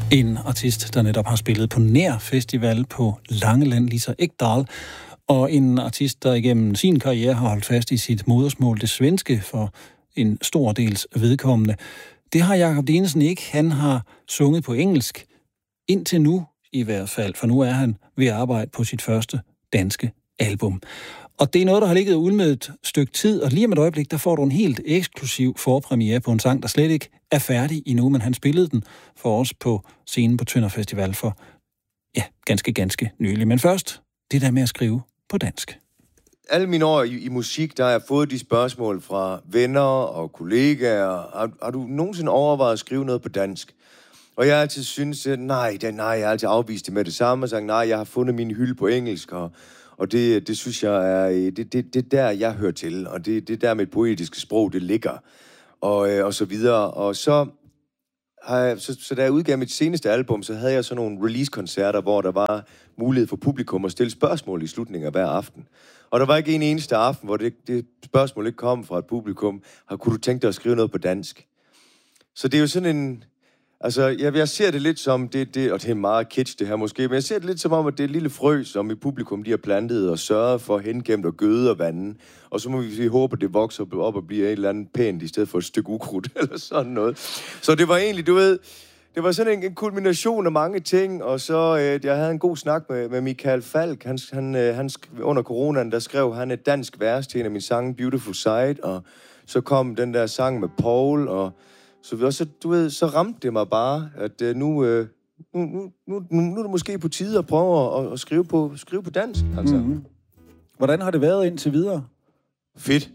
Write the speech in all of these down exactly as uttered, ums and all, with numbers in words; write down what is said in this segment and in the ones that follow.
En artist, der netop har spillet på Nær Festival på Langeland, Lisa Ekdahl, og en artist, der igennem sin karriere har holdt fast i sit modersmål, det svenske, for en stor dels vedkommende. Det har Jakob Dinesen ikke. Han har sunget på engelsk, indtil nu i hvert fald, for nu er han ved at arbejde på sit første danske album. Og det er noget, der har ligget ude med et stykke tid, og lige om et øjeblik, der får du en helt eksklusiv forpremiere på en sang, der slet ikke er færdig endnu, men han spillede den for os på scenen på Tønder Festival for, ja, ganske, ganske nylig. Men først, det der med at skrive på dansk. Alle mine år i, i musik, der har jeg fået de spørgsmål fra venner og kollegaer. Har, har du nogensinde overvejet at skrive noget på dansk? Og jeg har altid synes, at nej, det, nej, jeg har altid afvist det med det samme, og sagt, nej, jeg har fundet min hylde på engelsk, og, og det, det synes jeg er, det, det, det er der, jeg hører til, og det, det er der, mit poetiske sprog, det ligger, og, og så videre. Og så, har jeg, så, så da jeg udgav mit seneste album, så havde jeg sådan nogle release-koncerter, hvor der var mulighed for publikum at stille spørgsmål i slutningen af hver aften. Og der var ikke en eneste aften, hvor det, det spørgsmål ikke kom fra et publikum, har, kunne du tænke dig at skrive noget på dansk? Så det er jo sådan en... Altså, jeg, jeg ser det lidt som, det, det, og det er meget kitsch det her måske, men jeg ser det lidt som om, at det er et lille frø, som i publikum de har plantet og sørget for hengemt og gøde og vande. Og så må vi håbe, at det vokser op og bliver et eller andet pænt, i stedet for et stykke ukrudt eller sådan noget. Så det var egentlig, du ved, det var sådan en, en kulmination af mange ting, og så, øh, jeg havde en god snak med, med Michael Falk. Han, han, øh, han, under coronaen, der skrev han et dansk vers til en af mine sange, Beautiful Sight, og så kom den der sang med Paul, og så, og så, du ved, så ramte det mig bare, at uh, nu, uh, nu, nu, nu, nu er det måske på tide at prøve at, at skrive, på, skrive på dansk. Altså. Mm-hmm. Hvordan har det været indtil videre? Fedt.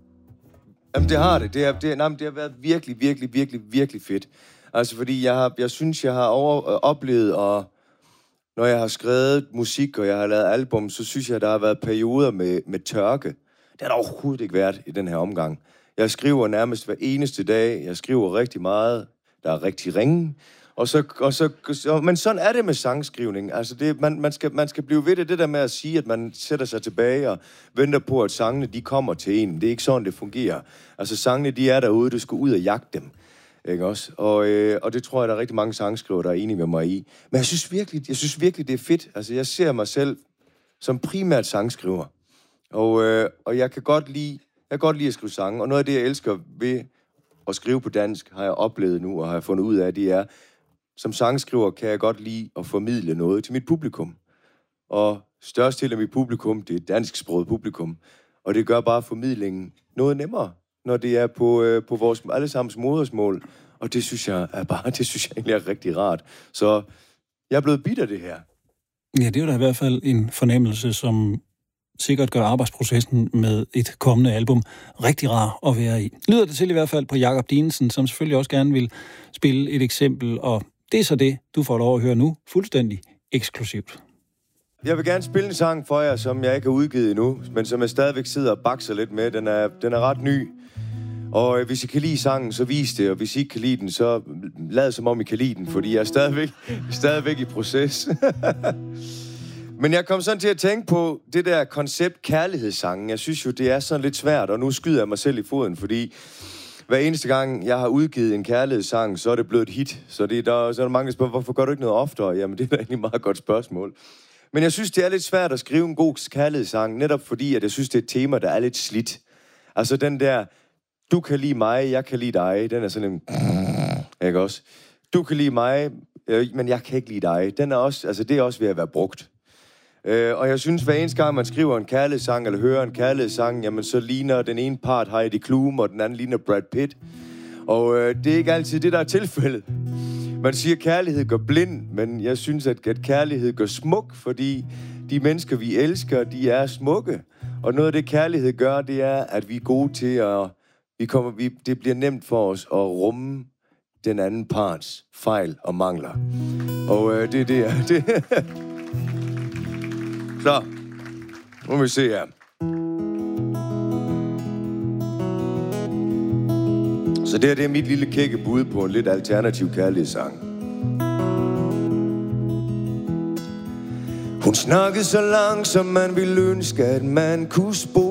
Jamen, det har det. Det har, det, nej, det har været virkelig, virkelig, virkelig, virkelig fedt. Altså, fordi jeg, har, jeg synes, jeg har over, øh, oplevet, og når jeg har skrevet musik, og jeg har lavet album, så synes jeg, der har været perioder med, med tørke. Det har der overhovedet ikke været i den her omgang. Jeg skriver nærmest hver eneste dag. Jeg skriver rigtig meget. Der er rigtig ringe. Og så, og så, så, men sådan er det med sangskrivning. Altså det, man, man, skal, man skal blive ved det, det der med at sige, at man sætter sig tilbage og venter på, at sangene de kommer til en. Det er ikke sådan, det fungerer. Altså sangene, de er derude. Du skal ud og jagte dem. Ikke også? Og, øh, og det tror jeg, der er rigtig mange sangskrivere, der er enige med mig i. Men jeg synes virkelig, jeg synes virkelig det er fedt. Altså jeg ser mig selv som primært sangskriver. Og, øh, og jeg kan godt lide Jeg kan godt lide at skrive sange, og noget af det, jeg elsker ved at skrive på dansk, har jeg oplevet nu, og har jeg fundet ud af, det er, som sangskriver kan jeg godt lide at formidle noget til mit publikum. Og størstedelen af mit publikum, det er et dansksproget publikum, og det gør bare formidlingen noget nemmere, når det er på, øh, på vores allesammens modersmål, og det synes jeg er bare, det synes jeg egentlig er rigtig rart. Så jeg er blevet bidt af det her. Ja, det er jo da i hvert fald en fornemmelse, som sikkert gør arbejdsprocessen med et kommende album rigtig rar at være i. Lyder det til i hvert fald på Jakob Dinesen, som selvfølgelig også gerne vil spille et eksempel, og det er så det, du får lov at høre nu, fuldstændig eksklusivt. Jeg vil gerne spille en sang for jer, som jeg ikke har udgivet endnu, men som jeg stadigvæk sidder og bakser lidt med. Den er, den er ret ny, og hvis I kan lide sangen, så vis det, og hvis I ikke kan lide den, så lad som om I kan lide den, fordi jeg er stadigvæk, stadigvæk i proces. Men jeg kom sådan til at tænke på det der koncept kærlighedssangen. Jeg synes jo, det er sådan lidt svært, og nu skyder jeg mig selv i foden, fordi hver eneste gang, jeg har udgivet en kærlighedssang, så er det blevet et hit. Så, det, der, så er der mange, der spørger, hvorfor gør du ikke noget oftere? Jamen, det er da egentlig et meget godt spørgsmål. Men jeg synes, det er lidt svært at skrive en god kærlighedssang, netop fordi, at jeg synes, det er et tema, der er lidt slidt. Altså den der, du kan lide mig, jeg kan lide dig, den er sådan en... Ikke også? Du kan lide mig, men jeg kan ikke lide dig. Den er også, altså det er også ved at være brugt. Uh, og jeg synes, hver eneste gang, man skriver en kærlighedssang, eller hører en kærlighedssang, jamen så ligner den ene part Heidi Klum, og den anden ligner Brad Pitt. Og uh, det er ikke altid det, der er tilfældet. Man siger, at kærlighed gør blind, men jeg synes, at, at kærlighed gør smuk, fordi de mennesker, vi elsker, de er smukke. Og noget af det, kærlighed gør, det er, at vi er gode til at... Vi kommer, vi, det bliver nemt for os at rumme den anden parts fejl og mangler. Og uh, det er det, det Så, nu må vi se her. Så det her, det er mit lille kække bud på en lidt alternativ kærlighedssang. Hun snakkede så langt, som man ville ønske, at man kunne spore.